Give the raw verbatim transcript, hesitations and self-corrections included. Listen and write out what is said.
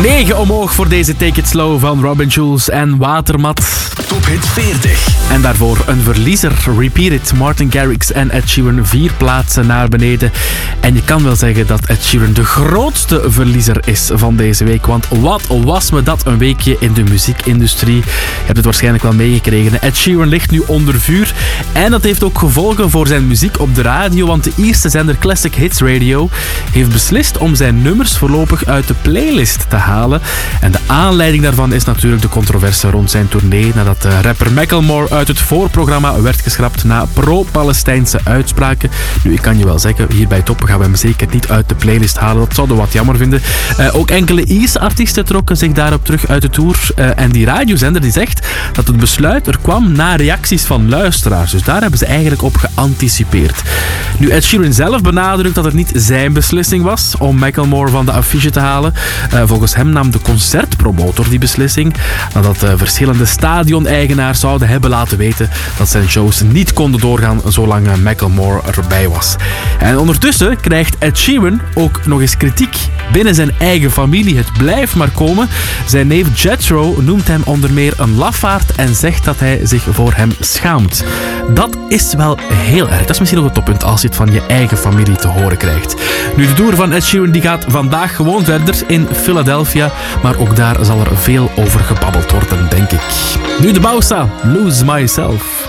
negen omhoog voor deze Take It Slow van Robin Schulz en Watermat. Top Hit veertig. En daarvoor een verliezer. Repeat It, Martin Garrix en Ed Sheeran. Vier plaatsen naar beneden. En je kan wel zeggen dat Ed Sheeran de grootste verliezer is van deze week. Want wat was me dat een weekje in de muziekindustrie. Je hebt het waarschijnlijk wel meegekregen. Ed Sheeran ligt nu onder vuur. En dat heeft ook gevolgen voor zijn muziek op de radio. Want de Ierse zender Classic Hits Radio heeft beslist om zijn nummers voorlopig uit de playlist te halen. En de aanleiding daarvan is natuurlijk de controverse rond zijn tournee. Nadat de rapper Macklemore uit het voorprogramma werd geschrapt na pro-Palestijnse uitspraken. Nu, ik kan je wel zeggen, hier bij Top gaan we hem zeker niet uit de playlist halen. Dat zouden we wat jammer vinden. Uh, ook enkele Ierse artiesten trokken zich daarop terug uit de tour. Uh, en die radiozender die zegt dat het besluit er kwam na reacties van luisteraars. Dus daar hebben ze eigenlijk op geanticipeerd. Nu, Ed Sheeran zelf benadrukt dat het niet zijn beslissing was om Macklemore van de affiche te halen. Uh, volgens hem nam de concertpromotor die beslissing, nadat uh, verschillende stadion-eigenaars zouden hebben laten weten dat zijn shows niet konden doorgaan zolang uh, Macklemore erbij was. En ondertussen krijgt Ed Sheeran ook nog eens kritiek binnen zijn eigen familie. Het blijft maar komen. Zijn neef Jethro noemt hem onder meer een lafaard en zegt dat hij zich voor hem schaamt. Dat is wel heel erg. Dat is misschien nog een toppunt als je het van je eigen familie te horen krijgt. Nu, de tour van Ed Sheeran die gaat vandaag gewoon verder in Philadelphia, maar ook daar zal er veel over gebabbeld worden, denk ik. Nu de Bausa, Lose Myself.